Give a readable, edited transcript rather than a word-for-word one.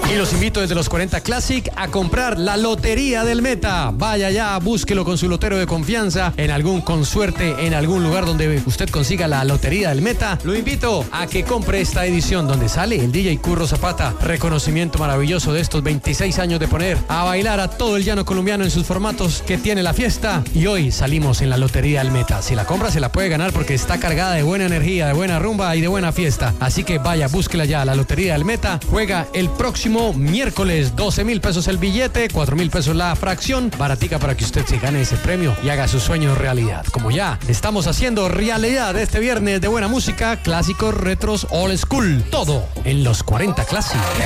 Y los invito desde los 40 Classic a comprar la Lotería del Meta. Vaya ya, búsquelo con su lotero de confianza en algún consuerte, en algún lugar donde usted consiga la Lotería del Meta. Lo invito a que compre esta edición donde sale el DJ Curro Zapata. Reconocimiento maravilloso de estos 26 años de poner a bailar a todo el llano colombiano en sus formatos que tiene la fiesta. Y hoy salimos en la Lotería del Meta. Si la compra se la puede ganar porque está cargada de buena energía, de buena rumba y de buena fiesta. Así que vaya, búsquela ya. La Lotería del Meta juega el próximo miércoles. 12,000 pesos el billete, 4,000 pesos la fracción. Baratica para que usted se gane ese premio y haga sus sueños realidad. Como ya estamos haciendo realidad este viernes de buena música, clásicos, retros, old school. Todo en los 40 Classic.